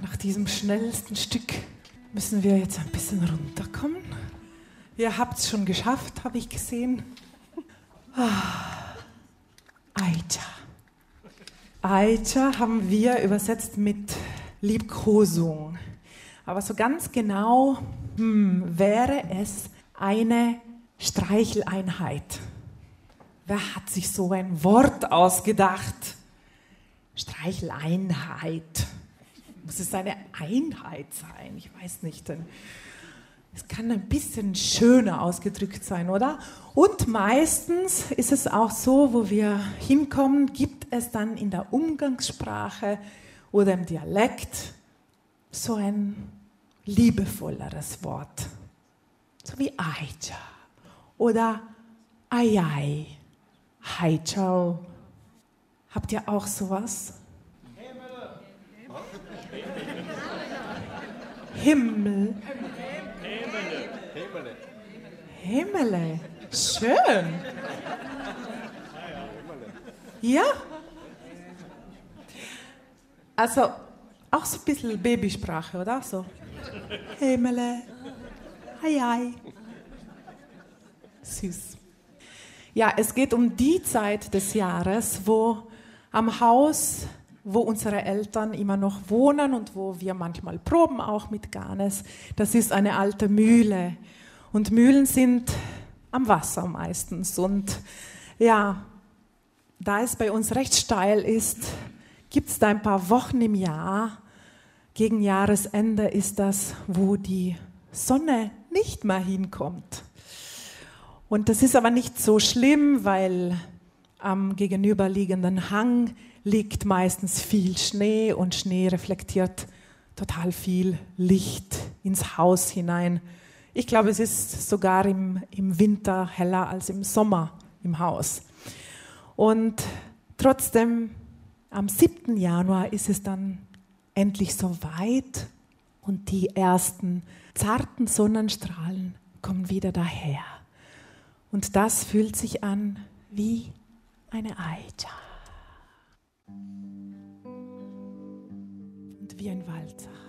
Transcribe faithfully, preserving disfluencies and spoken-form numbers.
Nach diesem schnellsten Stück müssen wir jetzt ein bisschen runterkommen. Ihr habt es schon geschafft, habe ich gesehen. Ah, Aitja. Aitja haben wir übersetzt mit Liebkosung. Aber so ganz genau hm, wäre es eine Streicheleinheit. Wer hat sich so ein Wort ausgedacht? Streicheleinheit. Muss es eine Einheit sein? Ich weiß nicht. Denn es kann ein bisschen schöner ausgedrückt sein, oder? Und meistens ist es auch so, wo wir hinkommen, gibt es dann in der Umgangssprache oder im Dialekt so ein liebevolleres Wort. So wie Aitja oder Ayai, Haitschau. Habt ihr auch sowas? Himmel. Himmel. Himmel. Schön. Ja? Also auch so ein bisschen Babysprache, oder? So. Himmel. Ai, ai. Süß. Ja, es geht um die Zeit des Jahres, wo am Haus, wo unsere Eltern immer noch wohnen und wo wir manchmal proben auch mit Ganes, das ist eine alte Mühle. Und Mühlen sind am Wasser meistens. Und ja, da es bei uns recht steil ist, gibt es da ein paar Wochen im Jahr, gegen Jahresende ist das, wo die Sonne nicht mehr hinkommt. Und das ist aber nicht so schlimm, weil am gegenüberliegenden Hang liegt meistens viel Schnee und Schnee reflektiert total viel Licht ins Haus hinein. Ich glaube, es ist sogar im, im Winter heller als im Sommer im Haus. Und trotzdem, am siebten Januar ist es dann endlich soweit und die ersten zarten Sonnenstrahlen kommen wieder daher. Und das fühlt sich an wie eine Aitja. Und wie ein Walzer.